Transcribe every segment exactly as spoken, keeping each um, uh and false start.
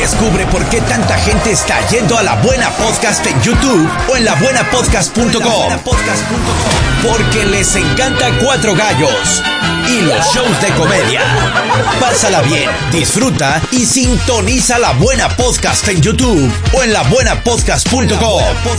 Descubre por qué tanta gente está yendo a La Buena Podcast en YouTube o en la buena podcast punto com. Porque les encanta Cuatro Gallos y los shows de comedia. Pásala bien, disfruta y sintoniza La Buena Podcast en YouTube o en la buena podcast punto com.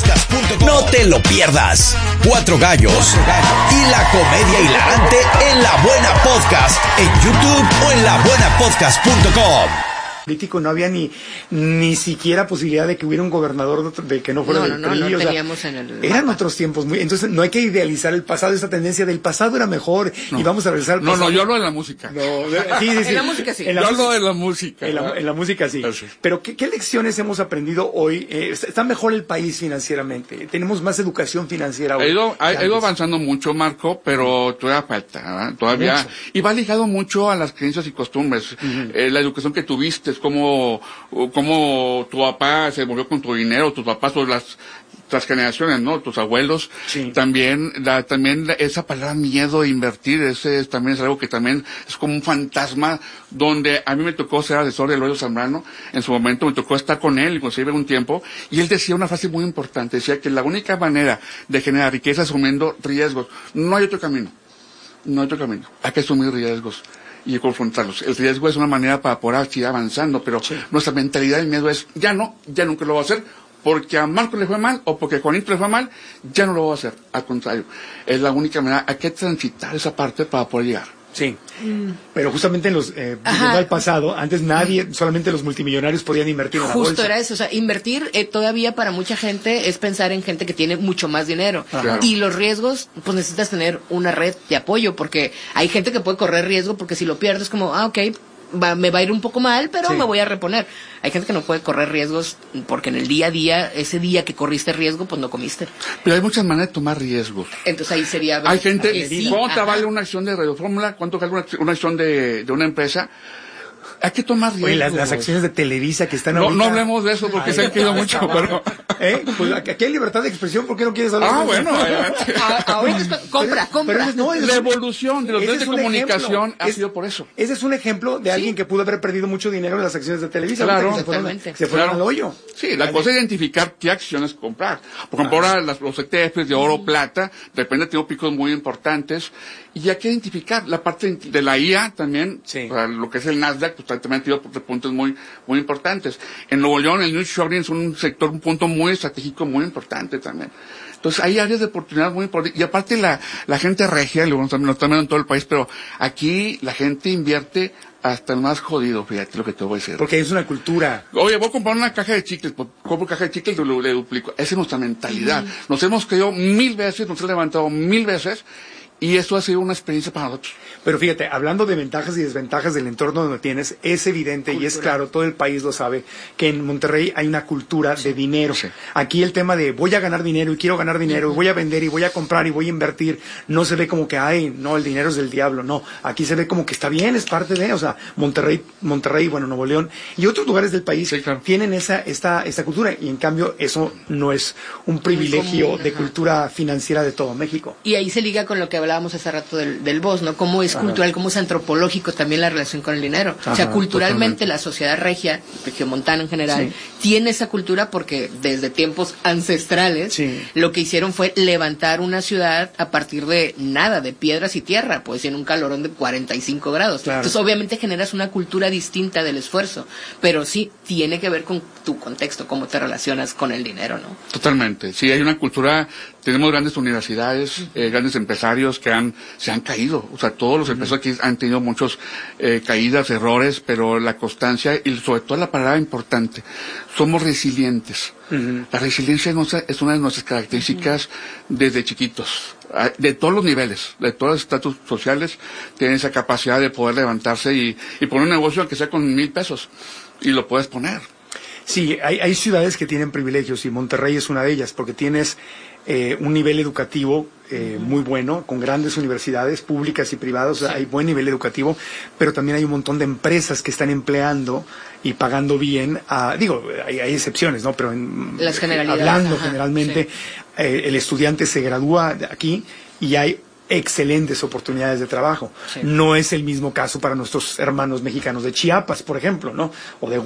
No te lo pierdas. Cuatro Gallos y la comedia hilarante en La Buena Podcast en YouTube o en la buena podcast punto com. Político no había ni ni siquiera posibilidad de que hubiera un gobernador de que no fuera no, del no, P R I, no, no o sea, teníamos en el eran mapa. otros tiempos muy, entonces no hay que idealizar el pasado, esa tendencia del pasado era mejor no. y vamos a regresar al No, pasado. no, yo hablo de la música. No, sí, sí, sí. En la música sí. En la yo música- hablo de la música. En la, en la música sí. Así. Pero ¿qué, ¿qué lecciones hemos aprendido hoy? Eh, está mejor el país financieramente. Tenemos más educación financiera hoy. Ha ido, ha, que ha ido antes. avanzando mucho, Marco, pero todavía falta, ¿verdad? Todavía. Mucho. Y va ligado mucho a las creencias y costumbres. Uh-huh. eh, la educación que tuviste, cómo, cómo tu papá se movió con tu dinero, tus papás o las, las generaciones, ¿no? Tus abuelos. Sí. También, la, también la, esa palabra miedo a invertir, ese es, también es algo que también es como un fantasma, donde a mí me tocó ser asesor de Eloy Zambrano. En su momento me tocó estar con él, inclusive un tiempo, y él decía una frase muy importante, decía que la única manera de generar riqueza es asumiendo riesgos. No hay otro camino. No hay otro camino. Hay que asumir riesgos y confrontarlos. El riesgo es una manera para poder seguir avanzando, pero sí. Nuestra mentalidad del miedo es, ya no, ya nunca lo voy a hacer, porque a Marco le fue mal, o porque a Juanito le fue mal, ya no lo voy a hacer. Al contrario, es la única manera, hay que transitar esa parte para poder llegar. Sí, mm. pero justamente en los, eh, volviendo al pasado, antes nadie, solamente los multimillonarios podían invertir en la bolsa. Justo era eso, o sea, invertir eh, todavía para mucha gente es pensar en gente que tiene mucho más dinero. Claro. Y los riesgos, pues necesitas tener una red de apoyo, porque hay gente que puede correr riesgo, porque si lo pierdes como, ah, ok, va, me va a ir un poco mal, pero sí. Me voy a reponer. Hay gente que no puede correr riesgos porque en el día a día, ese día que corriste riesgo, pues no comiste. Pero hay muchas maneras de tomar riesgos. Entonces ahí sería... Hay gente, sí, ¿cuánto ajá. vale una acción de Radio Fórmula? ¿Cuánto vale una, una acción de, de una empresa? Hay que tomar riesgos. Oye, las, las acciones de Televisa que están no, ahorita... No hablemos de eso porque Ay, se han caído mucho, pero... ¿Eh? Pues aquí hay libertad de expresión, ¿por qué no quieres hablar Ah, de bueno. Ahorita es, compra, compra. Pero es, no, es, la evolución de los medios de comunicación ejemplo. ha es, sido por eso. Ese es un ejemplo de ¿Sí? alguien que pudo haber perdido mucho dinero en las acciones de Televisa. Claro, que se fueron, se fueron claro. al hoyo. Sí, la Ahí. cosa es identificar qué acciones comprar. Por ejemplo, ah. ahora las, los E T Fs de oro, plata, de repente tengo picos muy importantes. Y hay que identificar la parte de la I A también, sí. para lo que es el Nasdaq, pues también ha tenido puntos muy, muy importantes. En Nuevo León, el nearshoring es un sector, un punto muy estratégico, muy importante también. Entonces, hay áreas de oportunidad muy importantes. Y aparte, la, la gente regia, lo estamos viendo en todo el país, pero aquí la gente invierte hasta el más jodido, fíjate lo que te voy a decir. Porque es una cultura. Oye, voy a comprar una caja de chicles, pues, compro caja de chicles y le duplico. Esa es nuestra mentalidad. Uh-huh. Nos hemos caído mil veces, nos hemos levantado mil veces, y eso ha sido una experiencia para nosotros. Pero fíjate, hablando de ventajas y desventajas del entorno donde tienes, es evidente cultura. Y es claro, todo el país lo sabe, que en Monterrey hay una cultura sí. de dinero. Sí. Aquí el tema de voy a ganar dinero y quiero ganar dinero, uh-huh. y voy a vender y voy a comprar y voy a invertir, no se ve como que, ay, no, el dinero es del diablo, no. Aquí se ve como que está bien, es parte de, o sea, Monterrey, Monterrey, bueno, Nuevo León y otros lugares del país sí, claro. tienen esa, esta, esta cultura y en cambio eso no es un privilegio común, de ajá. cultura financiera de todo México. Y ahí se liga con lo que hablábamos hace rato del, del B O S, ¿no? Cómo es Ajá. cultural, cómo es antropológico también la relación con el dinero. Ajá, o sea, culturalmente totalmente. La sociedad regia, regiomontana en general, sí. tiene esa cultura porque desde tiempos ancestrales sí. lo que hicieron fue levantar una ciudad a partir de nada, de piedras y tierra, pues en un calorón de cuarenta y cinco grados. Claro. Entonces, obviamente generas una cultura distinta del esfuerzo, pero sí tiene que ver con tu contexto, cómo te relacionas con el dinero, ¿no? Totalmente. Sí, hay una cultura, tenemos grandes universidades, uh-huh. eh, grandes empresarios que han se han caído, o sea, todos los empresarios aquí han tenido muchos eh, caídas, errores, pero la constancia y sobre todo la palabra importante, somos resilientes. Uh-huh. La resiliencia es una de nuestras características uh-huh. desde chiquitos, de todos los niveles, de todos los estatus sociales, tienen esa capacidad de poder levantarse y, y poner un negocio aunque sea con mil pesos, y lo puedes poner. Sí, hay, hay ciudades que tienen privilegios y Monterrey es una de ellas, porque tienes eh, un nivel educativo eh, muy bueno, con grandes universidades públicas y privadas, o sea, sí. hay buen nivel educativo, pero también hay un montón de empresas que están empleando y pagando bien, a, digo, hay, hay excepciones, ¿no? Pero en, Las generalidades, hablando ajá, generalmente, sí. eh, el estudiante se gradúa aquí y hay excelentes oportunidades de trabajo. Sí. No es el mismo caso para nuestros hermanos mexicanos de Chiapas, por ejemplo, ¿no? O de